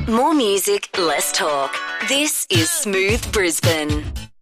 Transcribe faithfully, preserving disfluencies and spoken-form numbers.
More music, less talk. This is Smooth Brisbane.